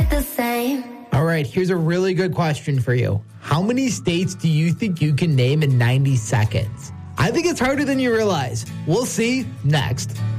the same. All right, here's a really good question for you. How many states do you think you can name in 90 seconds? I think it's harder than you realize. We'll see next.